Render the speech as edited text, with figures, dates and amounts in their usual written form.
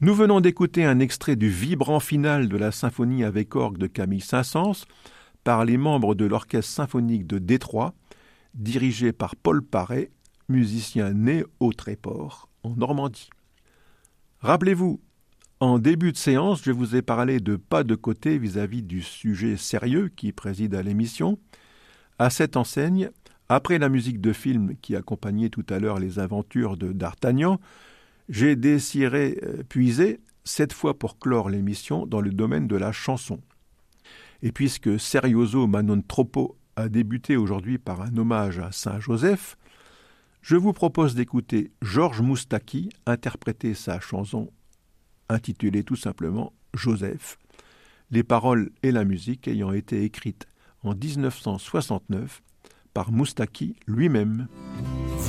Nous venons d'écouter un extrait du vibrant final de la symphonie avec orgue de Camille Saint-Saëns par les membres de l'Orchestre symphonique de Détroit, dirigé par Paul Paré, musicien né au Tréport, en Normandie. Rappelez-vous, en début de séance, je vous ai parlé de pas de côté vis-à-vis du sujet sérieux qui préside à l'émission. À cette enseigne, après la musique de film qui accompagnait tout à l'heure les aventures de D'Artagnan, j'ai désiré puiser, cette fois pour clore l'émission, dans le domaine de la chanson. Et puisque Serioso ma non troppo a débuté aujourd'hui par un hommage à Saint Joseph, je vous propose d'écouter Georges Moustaki interpréter sa chanson intitulée tout simplement Joseph, les paroles et la musique ayant été écrites en 1969 par Moustaki lui-même.